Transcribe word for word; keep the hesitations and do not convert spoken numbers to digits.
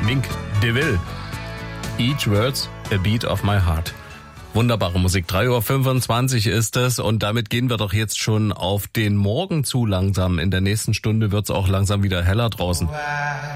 Wink de Vil. Each word's a beat of my heart. Wunderbare Musik. drei Uhr fünfundzwanzig ist es und damit gehen wir doch jetzt schon auf den Morgen zu langsam. In der nächsten Stunde wird's auch langsam wieder heller draußen.